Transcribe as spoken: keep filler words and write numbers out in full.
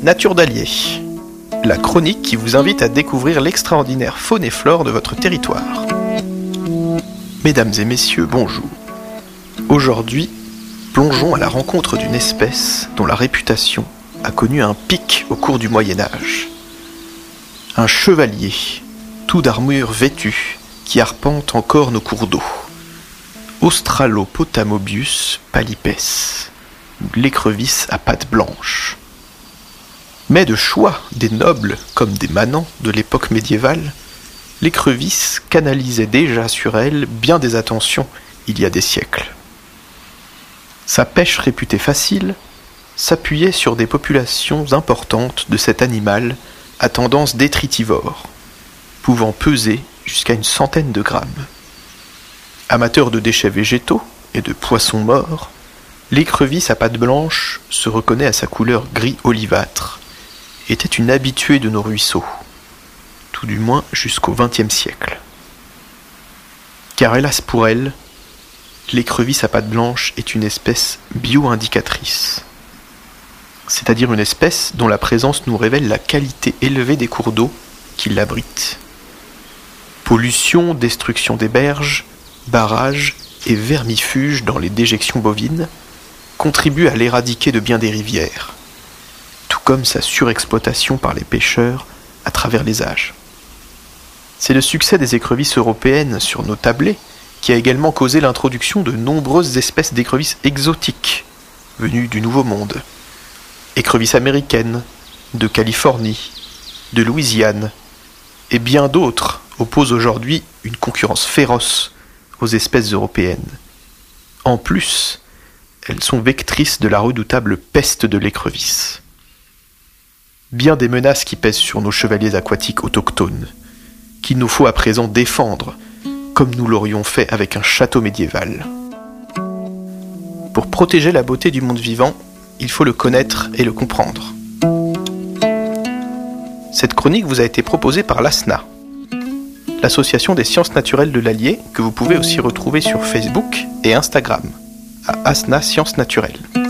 Nature d'Allier, la chronique qui vous invite à découvrir l'extraordinaire faune et flore de votre territoire. Mesdames et messieurs, bonjour. Aujourd'hui, plongeons à la rencontre d'une espèce dont la réputation a connu un pic au cours du Moyen-Âge. Un chevalier, tout d'armure vêtue, qui arpente encore nos cours d'eau. Australopotamobius palipes, ou l'écrevisse à pattes blanches. Mais de choix des nobles comme des manants de l'époque médiévale, l'écrevisse canalisait déjà sur elle bien des attentions il y a des siècles. Sa pêche réputée facile s'appuyait sur des populations importantes de cet animal à tendance détritivore, pouvant peser jusqu'à une centaine de grammes. Amateur de déchets végétaux et de poissons morts, l'écrevisse à pattes blanches se reconnaît à sa couleur gris olivâtre, était une habituée de nos ruisseaux, tout du moins jusqu'au vingtième siècle. Car hélas pour elle, l'écrevisse à pattes blanches est une espèce bio-indicatrice, c'est-à-dire une espèce dont la présence nous révèle la qualité élevée des cours d'eau qui l'abritent. Pollution, destruction des berges, barrages et vermifuges dans les déjections bovines contribuent à l'éradiquer de bien des rivières, tout comme sa surexploitation par les pêcheurs à travers les âges. C'est le succès des écrevisses européennes sur nos tablets qui a également causé l'introduction de nombreuses espèces d'écrevisses exotiques venues du Nouveau Monde. Écrevisses américaines, de Californie, de Louisiane, et bien d'autres opposent aujourd'hui une concurrence féroce aux espèces européennes. En plus, elles sont vectrices de la redoutable peste de l'écrevisse. Bien des menaces qui pèsent sur nos chevaliers aquatiques autochtones, qu'il nous faut à présent défendre, comme nous l'aurions fait avec un château médiéval. Pour protéger la beauté du monde vivant, il faut le connaître et le comprendre. Cette chronique vous a été proposée par l'A S N A, l'association des sciences naturelles de l'Allier, que vous pouvez aussi retrouver sur Facebook et Instagram, à A S N A Sciences Naturelles.